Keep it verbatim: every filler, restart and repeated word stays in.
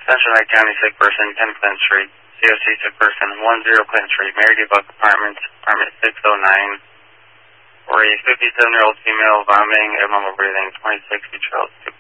Central Lake County sick person, ten Clinton Street. C O C sick person, one zero Clinton Street. Mary D. Buck Apartments, apartment six oh nine. For a fifty-seven-year-old female vomiting, abnormal breathing, twenty-six, be trailed to